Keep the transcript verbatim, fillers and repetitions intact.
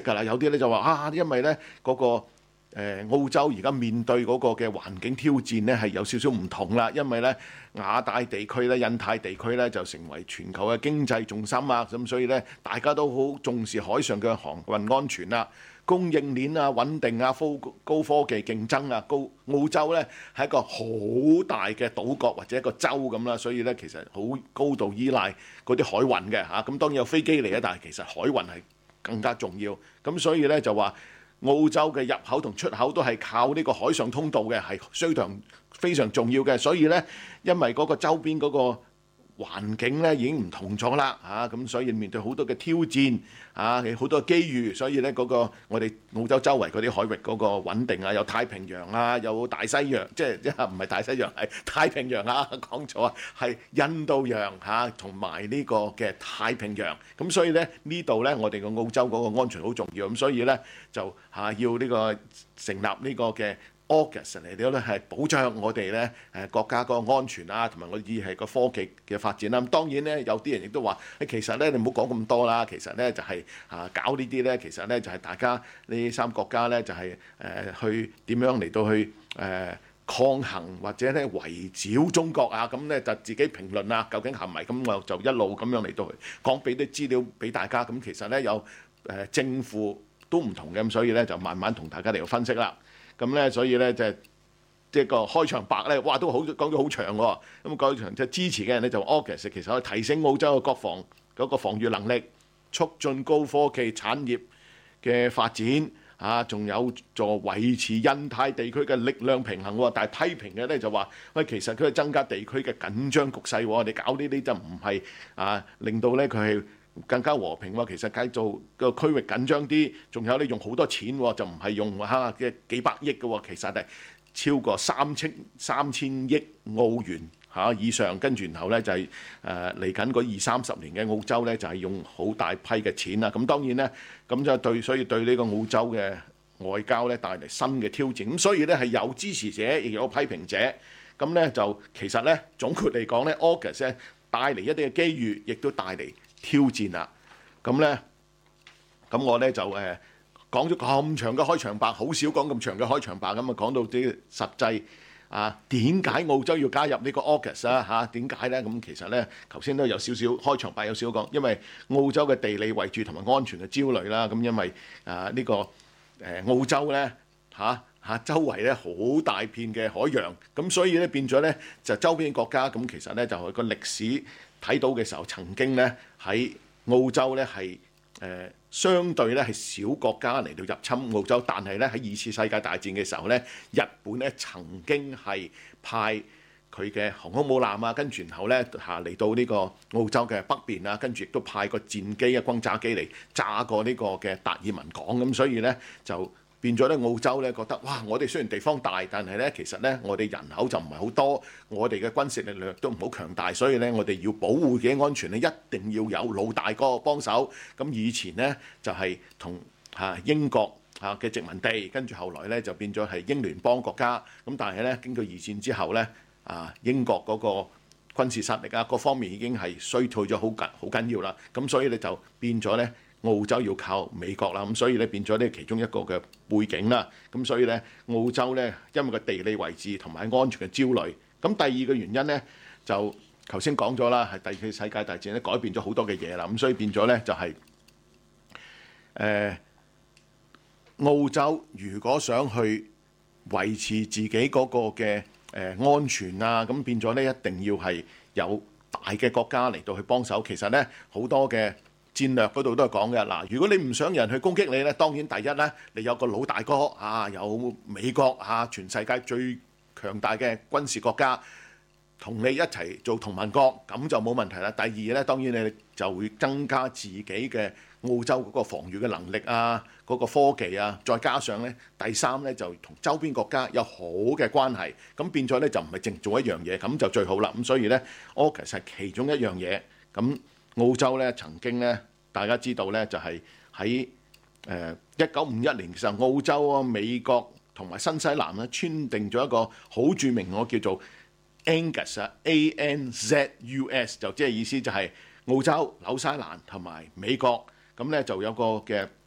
㗎啦。有啲咧就話啊，因為咧嗰、個。誒澳洲而家面對嗰個嘅環境挑戰呢係有少少唔同啦，因為咧亞太地區咧、印太地區咧就成為全球嘅經濟重心啊，咁所以咧大家都好重視海上嘅航運安全啊、供應鏈啊、穩定啊、高高科技競爭啊，高澳洲咧係一個好大嘅島國或者一個州咁啦，所以咧其實好高度依賴嗰啲海運嘅嚇，咁當然有飛機嚟啊，但係其實海運係更加重要，咁所以咧就話。澳洲嘅入口同出口都係靠呢個海上通道嘅，係非常非常重要嘅。所以呢，因為嗰個周邊嗰個環境呢已經唔同咗啦，嚇咁所以面對好多嘅挑戰，嚇好多嘅機遇，所以呢嗰個我哋澳洲周圍嗰啲海域嗰個穩定啊，有太平洋啊，有大西洋，即係即係唔係大西洋係太平洋啊，講錯啊，係印度洋嚇同埋呢個嘅太平洋。咁所以呢呢度呢，我哋個澳洲嗰個安全好重要，咁所以呢就嚇要呢個成立呢個嘅。AUKUS 嚟到咧係保障我哋咧誒國家個安全啊，同埋我哋係個科技嘅發展啦。咁當然咧，有啲人亦都話：誒其實咧你唔好講咁多啦。其實咧就係啊搞呢啲咧，其實咧就係大家呢三個國家咧就係誒去點樣嚟到去誒抗衡或者咧圍剿中國啊。咁咧就自己評論啊，究竟係咪咁？我就一路咁樣嚟到去講俾啲資料俾大家。咁其實咧有誒正負都唔同嘅，咁所以咧就慢慢同大家嚟到分析啦。咁咧，所以咧就即係個開場白咧，哇都好講咗好長喎。咁講場即係支持嘅人咧就 AUKUS 其實可以提升澳洲嘅國防嗰個防禦能力，促進高科技產業嘅發展啊，仲有助維持印太地區嘅力量平衡喎。但係批評嘅咧就話：喂，其實佢係增加地區嘅緊張局勢喎。你搞呢啲就唔係啊，令到咧佢係。更加和平喎，其實繼續個區域緊張啲，仲有你用好多錢喎，就唔係用嚇嘅幾百億嘅喎，其實係超過三千三千億澳元嚇以上，跟住然後咧就係誒嚟緊嗰二三十年嘅澳洲咧就係用好大批嘅錢啦，咁當然咧咁就對，所以對呢個澳洲嘅外交咧帶嚟新嘅挑戰，咁所以咧係有支持者亦有批評者，咁咧就其實咧總括嚟講咧 AUKUS 咧帶嚟一啲嘅機遇，亦都帶嚟挑戰啦，咁咧，咁我咧就誒講咗咁長嘅開場白，好少講咁長嘅開場白，咁啊講到啲實際啊點解澳洲要加入呢個 AUKUS 啊嚇？點解咧？咁其實咧頭先都有少少開場白有少少講，因為澳洲嘅地理位置同埋安全嘅焦慮啦，咁因為啊呢、呢個誒、呃、澳洲咧嚇嚇周圍咧好大片嘅海洋，咁所以咧變咗咧就周邊國家咁其實咧就係個歷史。睇到嘅時候，曾經咧喺澳洲咧係誒相對咧係小國家嚟到入侵澳洲，但係咧喺二次世界大戰嘅時候咧，日本咧曾經係派佢嘅航空母艦啊，跟住然後咧嚇嚟到呢個澳洲嘅北邊啊，跟住亦都派個戰機啊、轟炸機嚟炸過呢個嘅達爾文港，咁所以咧就。變咗咧，澳洲咧覺得哇！我哋雖然地方大，但係咧其實咧我哋人口就唔係好多，我哋嘅軍事力量都唔好強大，所以咧我哋要保護自己安全咧，一定要有老大哥幫手。咁以前咧就係同嚇英國嚇嘅殖民地，跟住後來咧就變咗係英聯邦國家。咁但係咧經過二戰之後咧，啊英國嗰個軍事實力啊各方面已經係衰退咗好緊好緊要啦。咁所以咧就變咗咧。澳洲要靠美國啦，咁所以咧變咗呢其中一個嘅背景啦。咁所以咧澳洲咧因為個地理位置同埋安全嘅焦慮。咁第二個原因咧就頭先講咗啦，係第二次世界大戰咧改變咗好多嘅嘢啦。咁所以變咗咧就係、是、誒、呃、澳洲如果想去維持自己嗰個嘅誒安全啊，咁變咗咧一定要係有大嘅國家嚟到去幫手。其實咧好多嘅。戰略嗰度都係講嘅嗱，如果你唔想有人去攻擊你咧，當然第一咧，你有個老大哥啊，有美國啊，全世界最強大嘅軍事國家同你一齊做同盟國，咁就冇問題啦。第二咧，當然你就會增加自己嘅澳洲嗰個防禦嘅能力啊，嗰個科技啊，再加上咧第三咧就同周邊國家有好嘅關係，咁變咗咧就唔係淨做一樣嘢，咁就最好啦。咁所以咧 AUKUS 係其中一樣嘢咁。澳洲咧曾經咧，大家知道咧就係喺誒一九五一年嘅時候，澳洲啊、美國同埋新西蘭咧簽訂咗一個好著名嘅叫做 ANZUS 啊 A N Z U S， 就即係意思就係澳洲、紐西蘭同埋美國咁咧就有個嘅